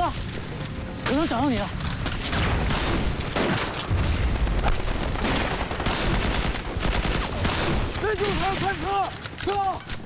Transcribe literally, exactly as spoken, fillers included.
哥，我能找到你了。 追住他，快撤！撤！